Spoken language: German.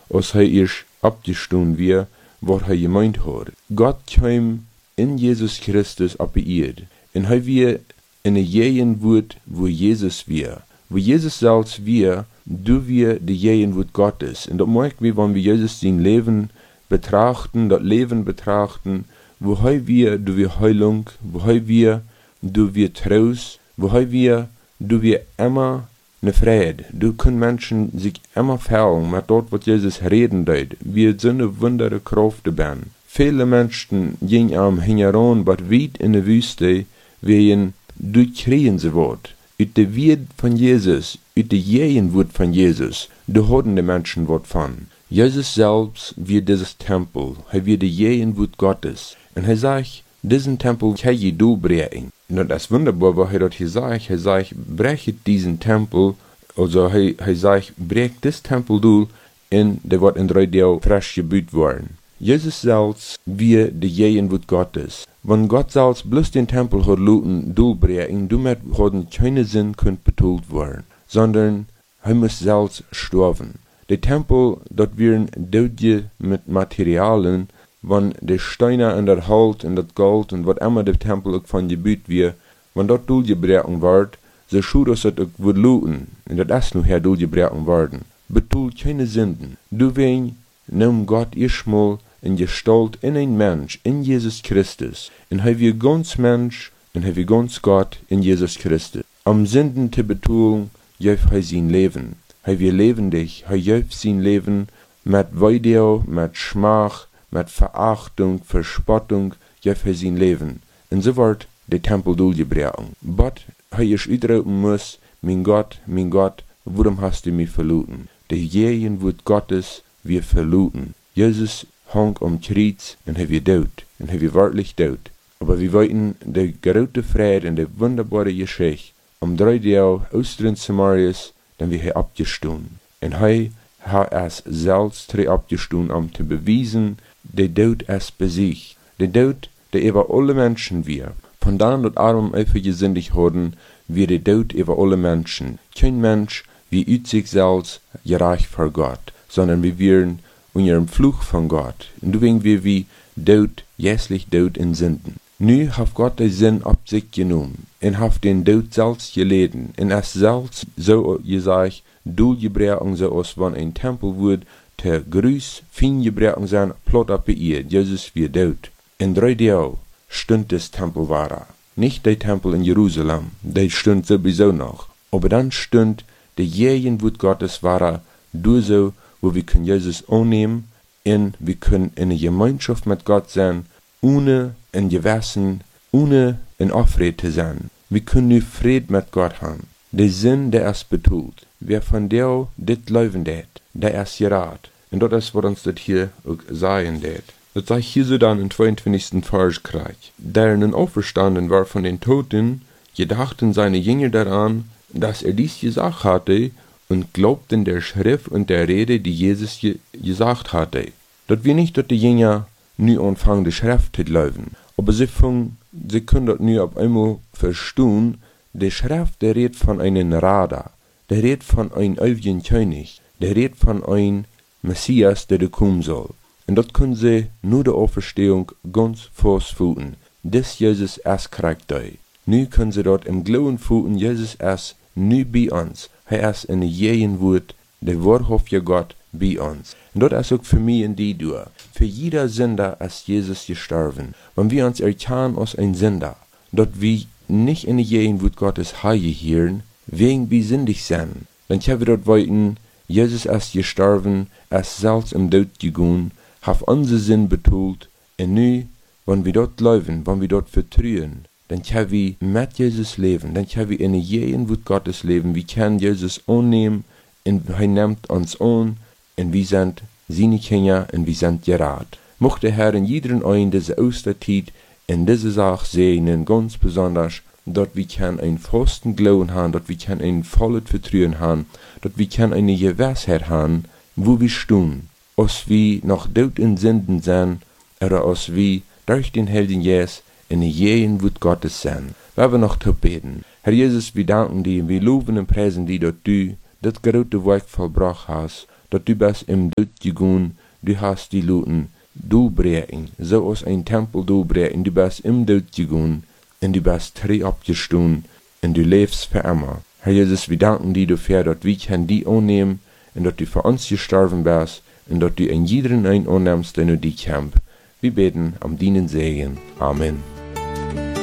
als hij eerst abgestoen weer, wat hij gemeint had. Gott kwam in Jesus Christus op de Erde. En hij weer in een Jehenwoord, wo Jesus weer. Wo Jesus zelfs weer, du weer de Jehenwoord Gottes. En dat merken wir, wenn wir Jesus sein Leben betrachten, das Leben betrachten, wo hij weer, du weer Heilung, wo hij weer, du weer Trost, wo hij weer, du weer immer ne Friede. Du können Menschen sich immer fühlen mit dort, was Jesus reden deed. Wir sind eine wundere Kraft ben. Viele Menschen gingen am Hingeran, was weit in der Wüste, wegen durchkriegen sie Wort. Uit de Wort von Jesus, uit de Jehenwoord von Jesus, da hatten die Menschen Wort von. Jesus selbst wird dieses Tempel, er wird der Jehenwoord Gottes. Und er sagt, diesen Tempel kann je durchbrechen. Und das ist wunderbar, was er dort hier sagt. Er sagt, brechet diesen Tempel, also er sagt, brecht das Tempel durch, und der wird in 3 Tagen frisch gebaut worden. Jesus selbst wird der Jehenwoord Gottes. Wenn Gott selbst bloß den Tempel hat luten durchbrechen, damit hat keine Sinn könnt betont werden, sondern er muss selbst sterben. Der Tempel, dort werden Dödje mit Materialien, wenn die Steine und das Holz und das Gold und was immer der Tempel auch von gebaut wird, wenn dort durchgebrochen wird, so schur es auch wird luten, und das ist nur her durchgebrochen worden, betont keine Sünden. Du wen, nimm Gott erstmal in Gestalt in ein Mensch, in Jesus Christus, und er wird ganz Mensch, und er wird ganz Gott in Jesus Christus. Am Sünden zu betonen, jäuft er sein Leben. Er wird lebendig, er jäuft sein Leben mit Weideu, mit Schmach, mit Verachtung, Verspottung, jäuft er sein Leben. Und so wird der Tempel durchgebrochen. But er ist ausdrücken muss, mein Gott, warum hast du mich verloren? Der Jehenwoord Gottes wird verloren. Jesus hang am Kreuz und er wird tot. Und er wird wirklich tot. Aber wir wollten der große Friede und der wunderbare Geschichte am 3 Tage Ostern Samarias, dann wird er abgestoßen. Und er hat es selbst abgestoßen, um zu beweisen, der Tod ist besiegt. Der Tod, der über alle Menschen wir. Von da an, dass Adam einfach gesündigt haben, wird der Tod über alle Menschen. Kein Mensch wie ut sich selbst gerecht vor Gott, sondern wir werden unter dem Fluch von Gott. Und deswegen wir wie Tod, jässlich Tod in Sünden. Nu hat Gott den Sinn auf sich genommen und hat den Tod selbst gelitten und es selbst so gesagt, durchgebrochen so als wenn ein Tempel wird, der Grüß, fein gebrochen sein, plot auf ihr, Jesus wird tot. In 3 Tagen stund das Tempel war. Nicht der Tempel in Jerusalem, der stund sowieso noch, aber dann stund der Jehenwoord Gottes war durch so, wo wir können Jesus annehmen und wir können in eine Gemeinschaft mit Gott sein, ohne in Gewissen, ohne in Aufrede zu sein. Wir können nur Frieden mit Gott haben. Der Sinn, der ist betont. Wer von der dit leuven det, der ist gerat. Und das ist, was uns das hier auch sagen det. Das sagt hier so dann im 22. Vers gleich. Der nun auferstanden war von den Toten, gedachten seine Jünger daran, dass er dies gesagt hatte, und glaubten der Schrift und der Rede, die Jesus gesagt hatte. Dort wir nicht, dass die Jünger nu anfangen, die Schrift zu leuven, aber sie können dort nu auf einmal verstehen, die Schrift, der redet von einem Radar, der redet von einem ewigen König, der redet von einem Messias, der kommen soll. Und dort können sie nur der Auferstehung ganz festfühlen. Das Jesus erst kriegt da. Nu können sie dort im Glauben fühlen, Jesus ist nu bei uns. Er ist in Jehenwoord, der wahrhaftige Gott, bei uns. Und das ist auch für mich und die durch. Für jeder Sünder ist Jesus gestorben. Wenn wir uns erkennen als ein Sünder, dort wir nicht in Jehenwood Gottes Heilige hören, wegen wir sündig sind, dann können wir dort weiten, Jesus ist gestorben, ist selbst im Tod gegangen, hat unseren Sinn betont, und nu, wenn wir dort leben, wenn wir dort vertrauen, dann können wir mit Jesus leben, dann können wir in Jehenwood Gottes leben, wir können Jesus annehmen, und er nimmt uns an, und wir sind seine Kinder, und wir sind gerat. Mochte der Herr in jedem einen diese Osterzeit in diese Sache segnen, ganz besonders, dort wir können einen festen Glauben haben, dort wir können ein volles Vertrauen haben, dort wir können eine Gewissheit haben, wo wir stehen, als wir noch tot in Sünden sind, oder als wir durch den Heiligen Geist in der Jehenwood Gottes sind. Wir haben noch zu beten. Herr Jesus, wir danken dir, wir loben und preisen dir, dass du das große Werk vollbracht hast, dat du bist im Död gegangen, du hast die Luten doorbreken, zoals ein Tempel doorbreken, du bist im Död gegangen, und du bist drei abgestanden, und du lebst für immer. Herr Jesus, wir danken dir dafür, dass wir die annehmen, und dass du für uns gestorben bist, und dass du in jedem einen annimmst, der nur die kämpft. Wir beten am deinen Segen. Amen.